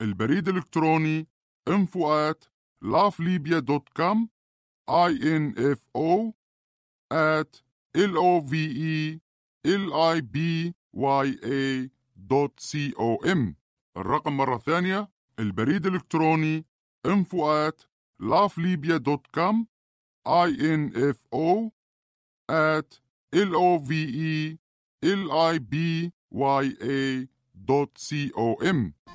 البريد الإلكتروني info@lovelibya.com info@lovelibya.com. الرقم مرة ثانية، البريد الإلكتروني info@lovelibya.com info@lovelibya.com.